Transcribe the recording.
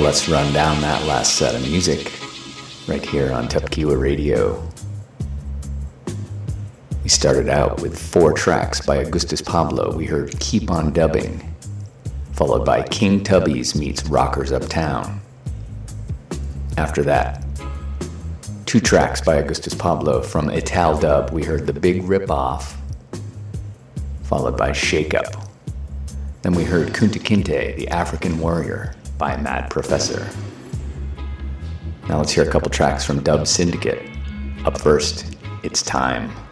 let's run down that last set of music right here on Tequila Radio. We started out with 4 tracks by Augustus Pablo. We heard Keep on Dubbing, followed by King Tubby's meets Rockers Uptown. After that, 2 tracks by Augustus Pablo from Ital Dub. We heard The Big Rip Off, followed by Shake Up. Then we heard Kunta Kinte, The African Warrior by Mad Professor. Now let's hear a couple tracks from Dub Syndicate. Up first, It's Time.